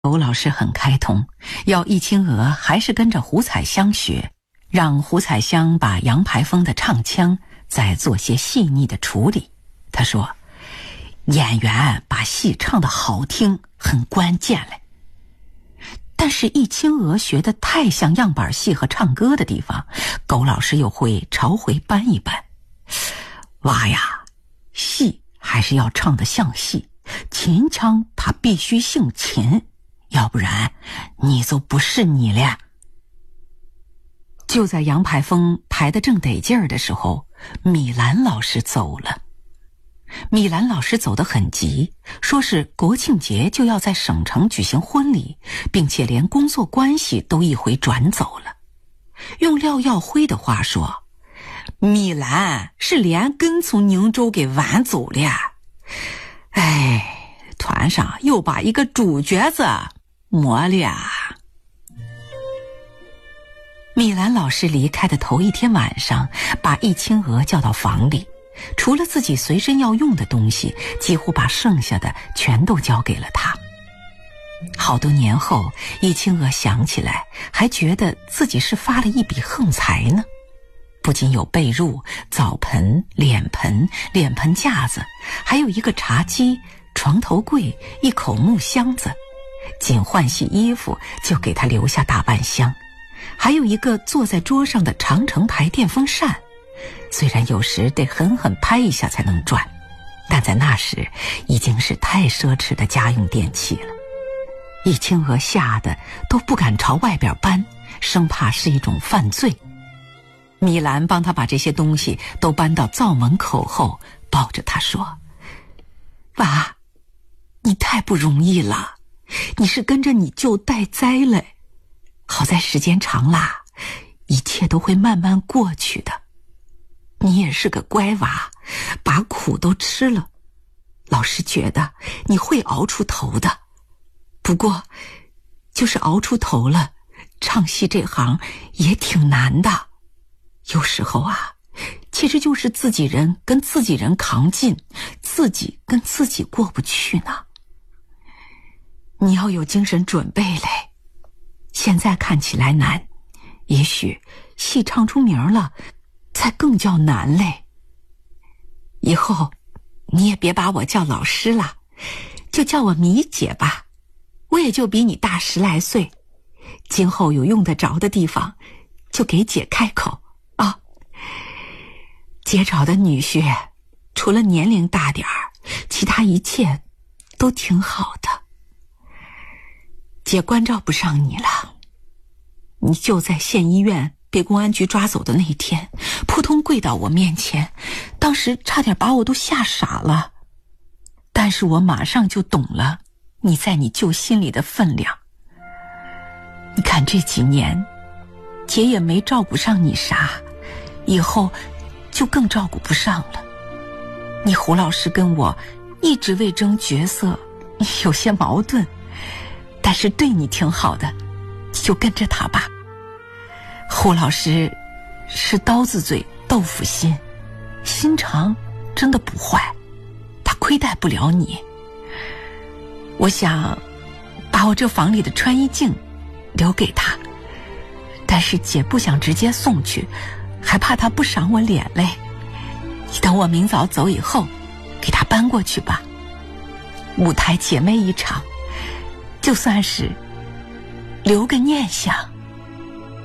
欧老师很开通，要易清娥还是跟着胡彩香学，让胡彩香把杨排风的唱腔再做些细腻的处理。他说，演员把戏唱得好听很关键嘞。但是易清娥学得太像样板戏和唱歌的地方，苟老师又会朝回搬一搬。娃呀，戏还是要唱得像戏，秦腔它必须姓秦，要不然你就不是你了。就在杨排风排得正得劲儿的时候，米兰老师走了。米兰老师走得很急，说是国庆节就要在省城举行婚礼，并且连工作关系都一回转走了。用廖耀辉的话说，米兰是连根从宁州给晚走了。哎，团上又把一个主角子磨了。米兰老师离开的头一天晚上，把易清娥叫到房里，除了自己随身要用的东西，几乎把剩下的全都交给了他。好多年后，易清娥想起来，还觉得自己是发了一笔横财呢。不仅有被褥、澡盆、脸盆架子，还有一个茶几、床头柜、一口木箱子，仅换洗衣服就给他留下大半箱，还有一个坐在桌上的长城牌电风扇，虽然有时得狠狠拍一下才能转，但在那时已经是太奢侈的家用电器了。易清娥吓得都不敢朝外边搬，生怕是一种犯罪。米兰帮他把这些东西都搬到灶门口后，抱着他说，娃，你太不容易了，你是跟着你舅带灾嘞，好在时间长啦，一切都会慢慢过去的。你也是个乖娃，把苦都吃了，老师觉得你会熬出头的。不过就是熬出头了，唱戏这行也挺难的，有时候啊，其实就是自己人跟自己人扛劲，自己跟自己过不去呢。你要有精神准备嘞，现在看起来难，也许戏唱出名了才更叫难嘞。以后你也别把我叫老师了，就叫我米姐吧，我也就比你大10来岁，今后有用得着的地方就给姐开口啊。姐找的女婿除了年龄大点儿，其他一切都挺好的。姐关照不上你了，你就在县医院被公安局抓走的那一天，扑通跪到我面前，当时差点把我都吓傻了。但是我马上就懂了你在你舅心里的分量。你看这几年，姐也没照顾上你啥，以后就更照顾不上了。你胡老师跟我一直为争角色，有些矛盾，但是对你挺好的，就跟着他吧。胡老师是刀子嘴豆腐心，心肠真的不坏，他亏待不了你。我想把我这房里的穿衣镜留给他，但是姐不想直接送去，还怕他不赏我脸嘞。你等我明早走以后给他搬过去吧，舞台姐妹一场，就算是留个念想。